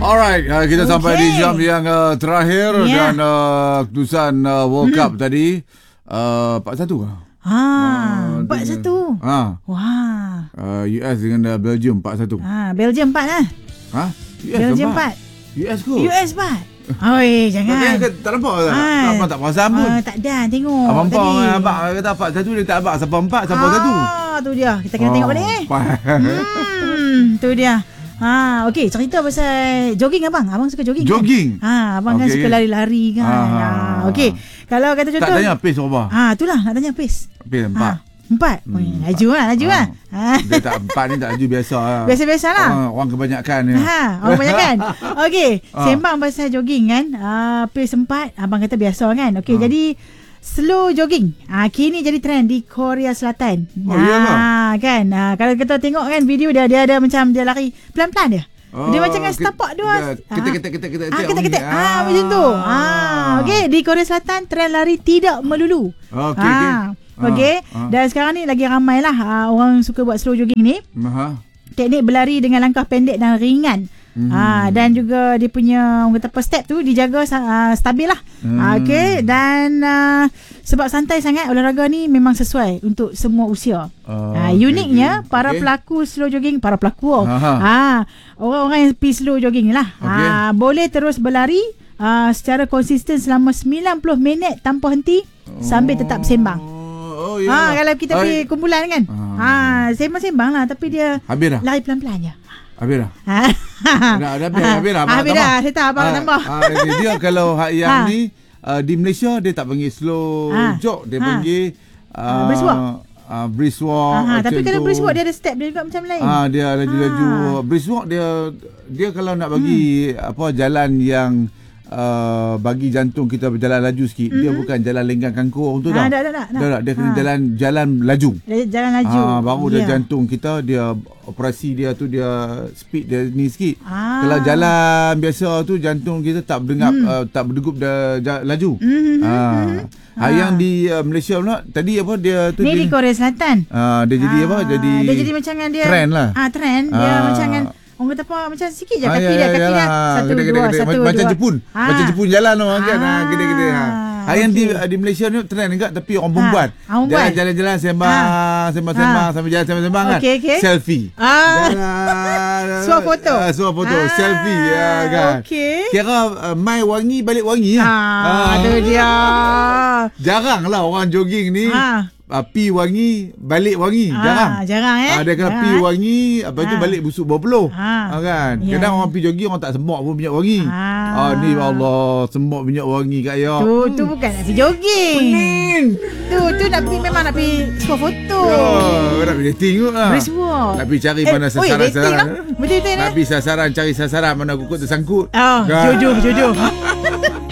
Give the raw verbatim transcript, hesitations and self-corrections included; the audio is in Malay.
Alright, uh, kita okay. sampai di jam yang uh, terakhir yeah. dan uh, keputusan uh, World Cup hmm. tadi uh, empat satu lah. Ha, empat satu. Ha. Wah. Uh, U S dengan uh, Belgium empat satu. Ha, Belgium empat lah. Ha? U S Belgium empat. U S kot. U S empat. Oi, jangan. Tak, tak nampak tak? Ha. Abang tak perasan pun. Ha, tak ada, tengok. Abang tadi. Abang abang kata empat satu dia tak abang siapa empat siapa satu. Ah, tu dia. Kita kena oh, tengok ni. Hmm, tu dia. Ha, okey, cerita pasal jogging abang. Abang suka jogging. Jogging. Kan? Ha, abang okay. kan suka lari-lari kan. Ha, ha. Okey. Kalau kata contoh. Tak tanya pace berapa? Ha, itulah nak tanya pace. Pace empat. Ha. Empat? Hmm, oh, laju lah, laju ha. lah. Dia tak empat ni tak laju biasa lah. Biasa-biasa lah. Orang, orang kebanyakan ni. Ha, orang kebanyakan. Okey, ha. Sembang pasal jogging kan. Uh, pace empat, abang kata biasa kan. Okey, ha. jadi slow jogging. Ah, kini jadi trend di Korea Selatan. Oh, ah, kan. Ah, kalau kita tengok kan video dia, dia ada macam dia lari pelan-pelan dia. Oh, dia macam kan setapak dia. Ketek-ketek-ketek-ketek. Ah, ketek-ketek. Ah, macam tu. Ah, okey, di Korea Selatan trend lari tidak melulu. Okey, okey. Ah, okey. Ah, dan sekarang ni lagi ramailah ah, orang suka buat slow jogging ni. Aha. Teknik berlari dengan langkah pendek dan ringan. Hmm. Ha, dan juga dia punya orang kata per step tu dijaga uh, stabil lah. Hmm. Ha, okay. Dan uh, sebab santai sangat olahraga ni memang sesuai untuk semua usia. Uh, ha, uniknya okay. para okay. pelaku slow jogging, para pelaku oh, ha, orang-orang yang pergi slow jogging ni lah. Okay. Ha, boleh terus berlari uh, secara konsisten selama sembilan puluh minit tanpa henti oh. sambil tetap sembang. Oh, ha, kalau kita pergi kumpulan kan. Uh. Ha, sembang-sembang lah tapi dia lari pelan-pelan je. Habis dah. Dah habis habis dah. Habis dah. Saya tak abang tambah. Dia kalau hak yang ni di Malaysia dia tak panggil slow jog, dia panggil brisk walk. Uh, brisk walk. Aha, tapi kalau brisk walk dia ada step dia juga macam lain. Ah, dia laju-laju. Brisk walk dia dia kalau nak bagi hmm. apa jalan yang Uh, bagi jantung kita berjalan laju sikit, mm-hmm. dia bukan jalan lenggang kangkung tu ha, dah. Tak, tak, tak, tak, tak. Dia kena ha. jalan jalan laju. Jalan laju. Ah, baru yeah. dia jantung kita dia operasi dia tu dia speed dia ni sikit. Ah. Kalau jalan biasa tu jantung kita tak berdengar mm. uh, tak berdegup dah laju. Mm-hmm. Ah. Ha. Yang di uh, Malaysia pula tadi apa dia tu ni di, di Korea Selatan. Ah, dia jadi ah. apa? Jadi dia jadi macam dia trend lah. Ah, trend. Dia ah. macam kan orang kata apa macam sikit je kaki ah, dia kaki ya, dia satu gede, dua gede, gede. satu macam dua. Jepun Ah. macam Jepun jalan orang kan ah. gede-gede ha. Okay. Yang di di Malaysia ni trend juga tapi orang perempuan ah. jalan-jalan sembang ah. sembang-sembang ah. sambil jalan sembang-sembang kan okay, okay. selfie ah. suap foto ah, suap foto ah. selfie ya kan okay. kira uh, mai wangi balik wangi ah. ah. tu dia jarang lah orang jogging ni ah. Uh, pi wangi balik wangi ah, jarang jarang eh uh, dia kena pi wangi apa tu ah. balik busuk berpeluh ah. uh, kan yeah. kadang orang pi jogging orang tak semok pun minyak wangi ah. uh, ni Allah semok minyak wangi kat ya tu hmm. tu bukan nak pi jogging pening tu tu nak pi memang nak pi suap foto oh, nak pi dating kot lah brisk walk nak pi cari eh, mana sasaran oh, sasaran betul betul nak pi sasaran cari sasaran mana kukut tersangkut oh, kan? jodoh jodoh